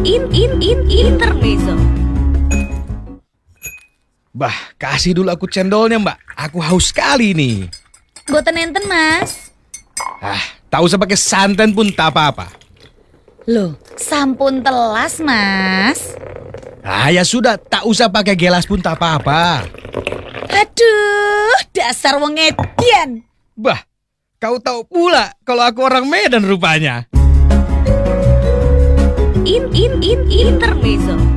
Intermezzo. Bah, kasih dulu aku cendolnya, Mbak. Aku haus sekali nih. Boten enten, Mas. Tak usah pakai santan pun tak apa-apa. Loh, sampun telas, Mas. Ya sudah, tak usah pakai gelas pun tak apa-apa. Aduh, dasar wong edian. Bah, kau tahu pula kalau aku orang Medan rupanya. Intermezzo.